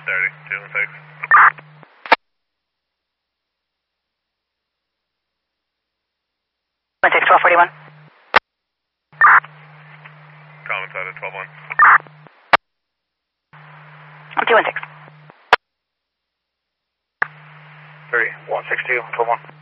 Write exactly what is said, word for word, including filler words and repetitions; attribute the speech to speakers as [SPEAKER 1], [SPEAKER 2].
[SPEAKER 1] thirty, two and six.
[SPEAKER 2] one six, twelve forty-one.
[SPEAKER 1] Common side at twelve one.
[SPEAKER 2] I'm two and six.
[SPEAKER 1] three, one six two, twelve one.